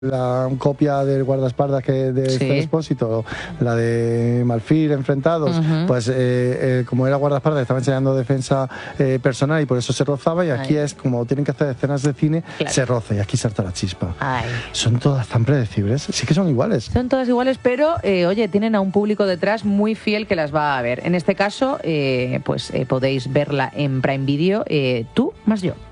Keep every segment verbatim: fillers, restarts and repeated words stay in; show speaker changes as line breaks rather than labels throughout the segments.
la copia del guardaespaldas que de
Sí.
este Expósito, la de Malfil enfrentados,
Ujú.
pues eh, eh, como era guardaespaldas estaba enseñando defensa eh, personal y por eso se rozaba, y aquí
Ay.
es como tienen que hacer escenas de cine,
Claro.
se roza y aquí salta la chispa.
Ay.
Son todas tan predecibles, sí que son iguales.
Son todas iguales, pero eh, oye, tienen a un público detrás muy fiel que las va a ver. En este caso, eh, pues eh, podéis verla en Prime Video, eh, tú más yo.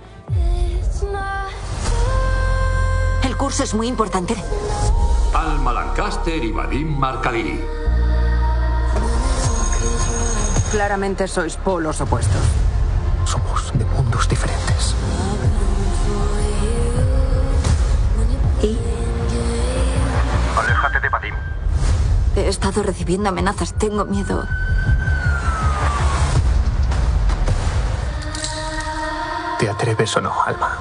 El curso es muy importante.
Alma Lancaster y Vadim Markali.
Claramente sois polos opuestos.
Somos de mundos diferentes.
¿Y?
Aléjate de Vadim.
He estado recibiendo amenazas. Tengo miedo.
¿Te atreves o no, Alma?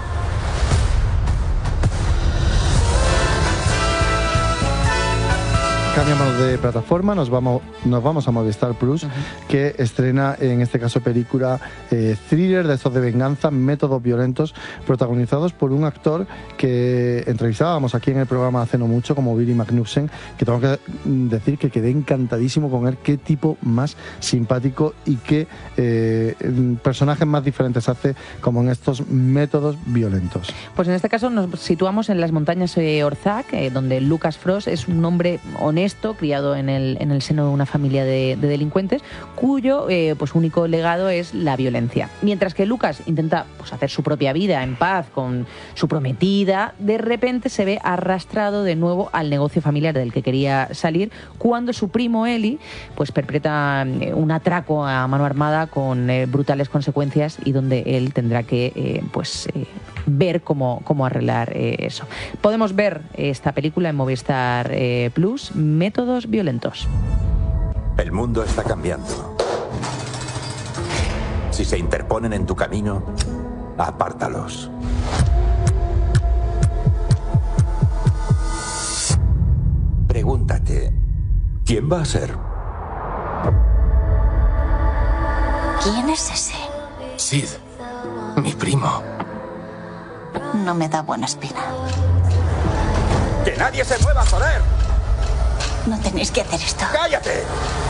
Cambiamos de plataforma, nos vamos, nos vamos a Movistar Plus, uh-huh. que estrena en este caso película eh, thriller de estos de venganza, métodos violentos, protagonizados por un actor que entrevistábamos aquí en el programa hace no mucho, como Billy Magnussen, que tengo que decir que quedé encantadísimo con él. Qué tipo más simpático y qué eh, personajes más diferentes hace como en estos métodos violentos.
Pues en este caso nos situamos en las montañas eh, Orzac, eh, donde Lucas Frost es un hombre honesto, criado en el, en el seno de una familia de, de delincuentes, cuyo eh, pues único legado es la violencia. Mientras que Lucas intenta pues, hacer su propia vida en paz con su prometida, de repente se ve arrastrado de nuevo al negocio familiar del que quería salir, cuando su primo Eli pues perpetra eh, un atraco a mano armada con eh, brutales consecuencias, y donde él tendrá que eh, pues eh, ver cómo, cómo arreglar eh, eso. Podemos ver esta película en Movistar eh, Plus, Métodos violentos.
El mundo está cambiando. Si se interponen en tu camino, apártalos. Pregúntate, ¿quién va a ser?
¿Quién es ese?
Sid, mi primo.
No me da buena espina.
¡Que nadie se mueva, joder!
No tenéis que hacer esto.
¡Cállate!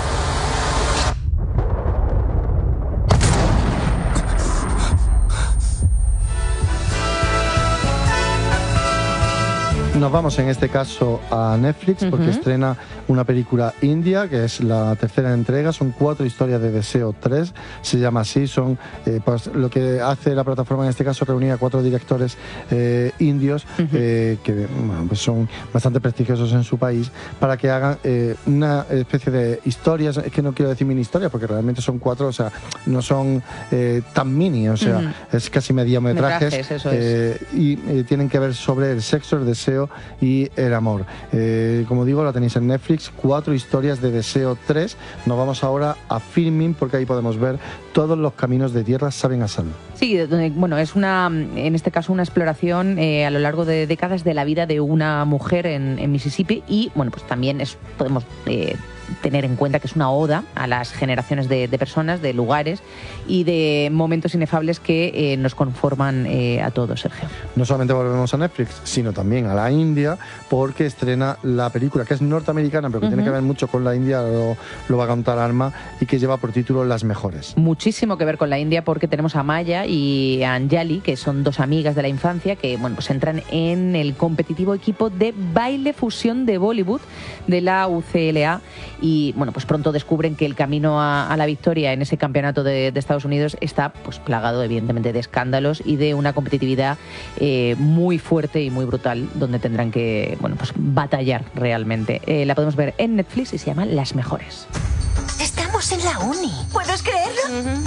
Nos vamos en este caso a Netflix porque uh-huh. estrena una película india que es la tercera entrega. Son cuatro historias de deseo, tres se llama así. Son eh, pues, lo que hace la plataforma en este caso, reunir a cuatro directores eh, indios uh-huh. eh, que bueno, pues son bastante prestigiosos en su país, para que hagan eh, una especie de historias. Es que no quiero decir mini historias porque realmente son cuatro, o sea, no son eh, tan mini, o sea, uh-huh. es casi mediometrajes.
Metrajes, eso
eh,
es.
Y eh, tienen que ver sobre el sexo, el deseo y el amor. Eh, como digo, la tenéis en Netflix, cuatro historias de deseo tres. Nos vamos ahora a Filmin porque ahí podemos ver todos los caminos de tierra saben a sal.
Sí, bueno, es una, en este caso una exploración eh, a lo largo de décadas de la vida de una mujer en, en Mississippi, y bueno, pues también es, podemos eh, tener en cuenta que es una oda a las generaciones de, de personas, de lugares y de momentos inefables que eh, nos conforman eh, a todos, Sergio.
No solamente volvemos a Netflix, sino también a la India, porque estrena la película que es norteamericana, pero que uh-huh. tiene que ver mucho con la India, lo, lo va a contar Alma, y que lleva por título Las Mejores.
Muchísimo que ver con la India, porque tenemos a Maya y a Anjali, que son dos amigas de la infancia, que bueno, pues entran en el competitivo equipo de baile fusión de Bollywood de la U C L A, y bueno, pues pronto descubren que el camino a, a la victoria en ese campeonato de, de Estados Unidos está pues plagado evidentemente de escándalos y de una competitividad eh, muy fuerte y muy brutal, donde tendrán que bueno, pues batallar realmente. Eh, la podemos ver en Netflix y se llama Las Mejores.
Estamos en la uni. ¿Puedes creerlo? Uh-huh.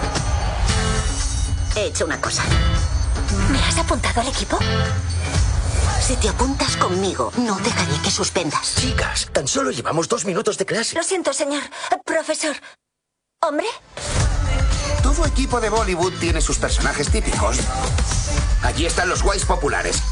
He hecho una cosa. ¿Me has apuntado al equipo? Si te apuntas conmigo, no dejaré que suspendas.
Chicas, tan solo llevamos dos minutos de clase.
Lo siento, señor. Profesor. ¿Hombre?
Todo equipo de Bollywood tiene sus personajes típicos. Allí están los guays populares.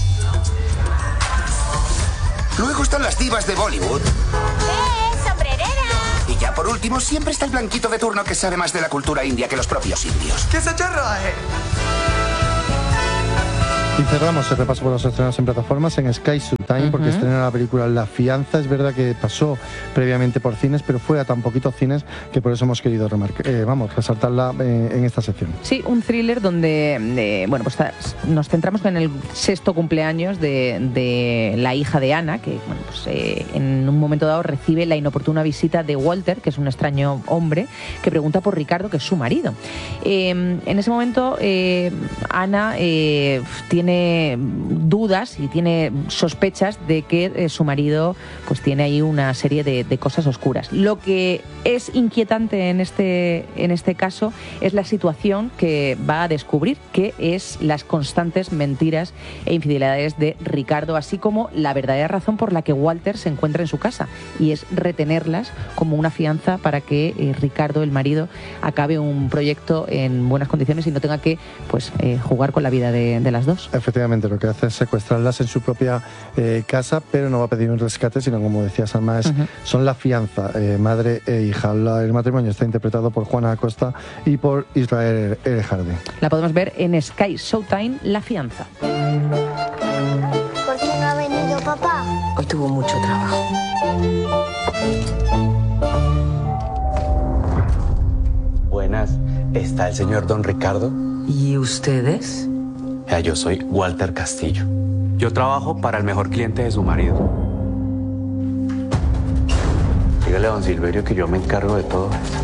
Luego están las divas de Bollywood.
¡Eh, sombrerera!
Y ya por último, siempre está el blanquito de turno que sabe más de la cultura india que los propios indios.
¿Qué se charra, eh?
Y cerramos el repaso por los estrenos en plataformas en Sky Showtime, uh-huh. porque estrena la película La Fianza. Es verdad que pasó previamente por cines, pero fue a tan poquitos cines que por eso hemos querido remarcar, eh, vamos, resaltarla eh, en esta sección.
Sí, un thriller donde eh, bueno, pues está, nos centramos en el sexto cumpleaños de, de la hija de Ana, que bueno, pues, eh, en un momento dado recibe la inoportuna visita de Walter, que es un extraño hombre, que pregunta por Ricardo, que es su marido. Eh, en ese momento eh, Ana eh, tiene dudas y tiene sospechas de que eh, su marido pues tiene ahí una serie de, de cosas oscuras. Lo que es inquietante en este, en este caso es la situación que va a descubrir, que es las constantes mentiras e infidelidades de Ricardo, así como la verdadera razón por la que Walter se encuentra en su casa, y es retenerlas como una fianza para que eh, Ricardo, el marido, acabe un proyecto en buenas condiciones y no tenga que pues eh, jugar con la vida de, de las dos.
Efectivamente, lo que hace es secuestrarlas en su propia eh, casa, pero no va a pedir un rescate, sino, como decía Salma, es, uh-huh. son la fianza, eh, madre e hija. La, el matrimonio está interpretado por Juana Acosta y por Israel Erejarde.
La podemos ver en Sky Showtime, La Fianza.
¿Por qué no ha venido papá?
Hoy tuvo mucho trabajo.
Buenas, ¿está el señor Don Ricardo?
¿Y ustedes?
Ya, yo soy Walter Castillo. Yo trabajo para el mejor cliente de su marido. Dígale a don Silverio que yo me encargo de todo esto.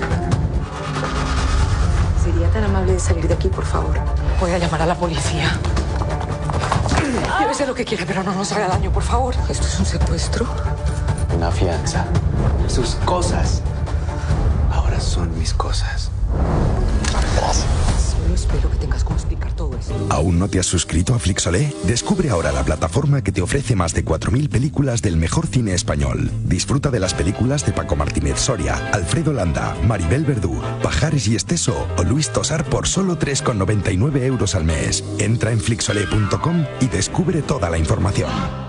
¿Sería tan amable de salir de aquí, por favor? Voy a llamar a la policía. Llévese lo que quiera, pero no nos haga daño, por favor. ¿Esto es un secuestro?
Una fianza. Sus cosas ahora son mis cosas. Gracias.
Solo espero que tengas cómo explicar todo eso.
¿Aún no te has suscrito a Flixolé? Descubre ahora la plataforma que te ofrece más de cuatro mil películas del mejor cine español. Disfruta de las películas de Paco Martínez Soria, Alfredo Landa, Maribel Verdú, Pajares y Esteso o Luis Tosar por solo tres con noventa y nueve euros al mes. Entra en flixolé punto com y descubre toda la información.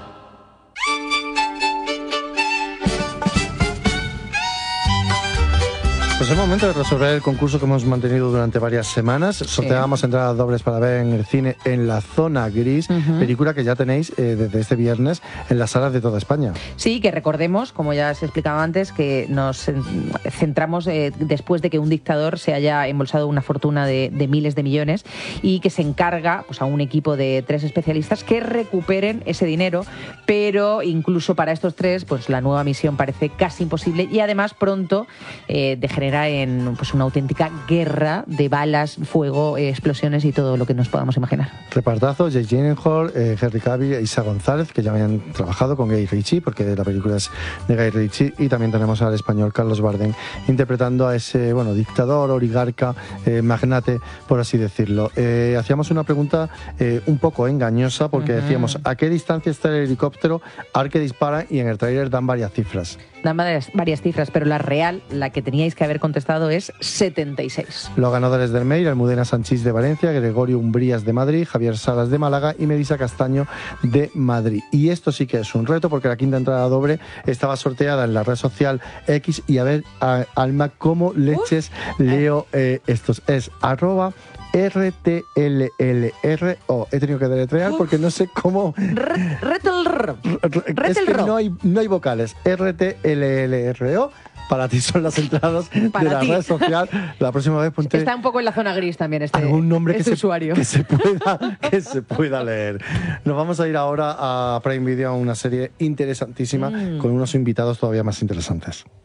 Pues es el momento de resolver el concurso que hemos mantenido durante varias semanas. Sorteamos sí. entradas dobles para ver en el cine En la Zona Gris, uh-huh. película que ya tenéis eh, desde este viernes en las salas de toda España.
Sí, que recordemos, como ya se explicaba antes, que nos centramos eh, después de que un dictador se haya embolsado una fortuna de, de miles de millones y que se encarga pues, a un equipo de tres especialistas que recuperen ese dinero, pero incluso para estos tres pues la nueva misión parece casi imposible y además pronto eh, degenera en pues, una auténtica guerra de balas, fuego, eh, explosiones y todo lo que nos podamos imaginar.
Repartazo: Jake Gyllenhaal, eh, Henry Cavill e Isa González, que ya habían trabajado con Guy Ritchie, porque la película es de Guy Ritchie, y también tenemos al español Carlos Bardem interpretando a ese bueno dictador, oligarca, eh, magnate, por así decirlo. Eh, hacíamos una pregunta eh, un poco engañosa, porque uh-huh. decíamos ¿a qué distancia está el helicóptero al que dispara? Y en el tráiler dan varias cifras.
Dan varias, varias cifras, pero la real, la que teníais que haber contestado, es setenta y seis.
Los ganadores del mail: Almudena Sanchís de Valencia, Gregorio Umbrías de Madrid, Javier Salas de Málaga y Melissa Castaño de Madrid. Y esto sí que es un reto, porque la quinta entrada doble estaba sorteada en la red social X, y a ver, a, Alma, ¿cómo leches Uf. leo eh, estos? Es arroba R T L L R O. He tenido que deletrear porque no sé cómo.
Retelr.
Es que no hay, no hay vocales. R T L L R O. Para ti son las entradas Para de la ti. red social. La próxima vez ponte.
Está un poco en la zona gris también este,
algún nombre
este
que,
usuario.
Se, que, se pueda, que se pueda leer. Nos vamos a ir ahora a Prime Video, a una serie interesantísima mm. con unos invitados todavía más interesantes.